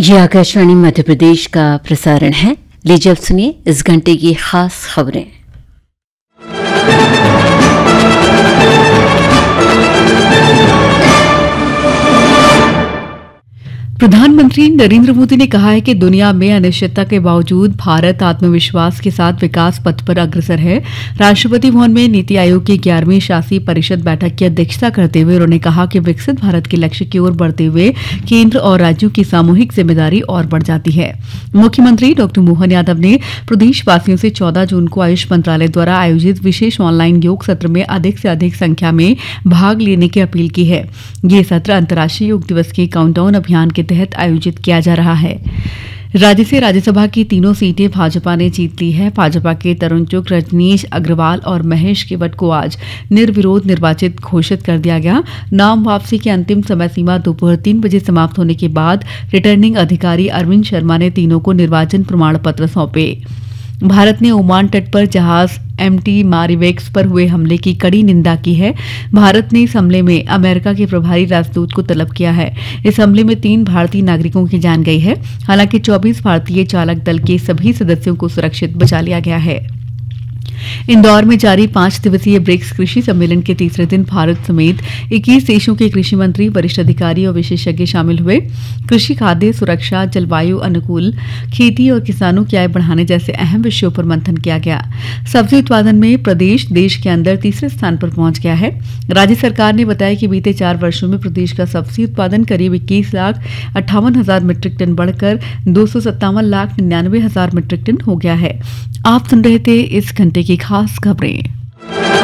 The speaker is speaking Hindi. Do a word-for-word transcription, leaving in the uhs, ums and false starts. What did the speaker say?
ये आकाशवाणी मध्य प्रदेश का प्रसारण है। लीजिए अब सुनिए इस घंटे की खास खबरें। प्रधानमंत्री नरेंद्र मोदी ने कहा है कि दुनिया में अनिश्चितता के बावजूद भारत आत्मविश्वास के साथ विकास पथ पर अग्रसर है। राष्ट्रपति भवन में नीति आयोग की ग्यारहवीं शासी परिषद बैठक की अध्यक्षता करते हुए उन्होंने कहा कि विकसित भारत के लक्ष्य की ओर बढ़ते हुए केंद्र और राज्यों की सामूहिक जिम्मेदारी और बढ़ जाती है। मुख्यमंत्री डॉक्टर मोहन यादव ने प्रदेशवासियों से चौदह जून को आयुष मंत्रालय द्वारा आयोजित विशेष ऑनलाइन योग सत्र में अधिक से अधिक संख्या में भाग लेने की अपील की है। ये सत्र अंतर्राष्ट्रीय योग दिवस के काउंटडाउन अभियान के तहत आयोजित किया जा रहा है। राज्य से राज्यसभा की तीनों सीटें भाजपा ने जीत ली है। भाजपा के तरुण चुग, रजनीश अग्रवाल और महेश केवट को आज निर्विरोध निर्वाचित घोषित कर दिया गया। नाम वापसी की अंतिम समय सीमा दोपहर तीन बजे समाप्त होने के बाद रिटर्निंग अधिकारी अरविंद शर्मा ने तीनों को निर्वाचन प्रमाण पत्र सौंपे। भारत ने ओमान तट पर जहाज एमटी मारिवेक्स पर हुए हमले की कड़ी निंदा की है। भारत ने इस हमले में अमेरिका के प्रभारी राजदूत को तलब किया है। इस हमले में तीन भारतीय नागरिकों की जान गई है। हालांकि चौबीस भारतीय चालक दल के सभी सदस्यों को सुरक्षित बचा लिया गया है। इंदौर में जारी पांच दिवसीय ब्रिक्स कृषि सम्मेलन के तीसरे दिन भारत समेत इक्कीस देशों के कृषि मंत्री, वरिष्ठ अधिकारी और विशेषज्ञ शामिल हुए। कृषि, खाद्य सुरक्षा, जलवायु अनुकूल खेती और किसानों की आय बढ़ाने जैसे अहम विषयों पर मंथन किया गया। सब्जी उत्पादन में प्रदेश देश के अंदर तीसरे स्थान पर पहुंच गया है। राज्य सरकार ने बताया कि बीते चार वर्षों में प्रदेश का सब्जी उत्पादन करीब इक्कीस लाख अट्ठावन हजार मीट्रिक टन बढ़कर दो सौ सत्तावन लाख निन्यानवे हजार मीट्रिक टन हो गया है। आप सुन रहे थे इस घंटे की खास खबरें।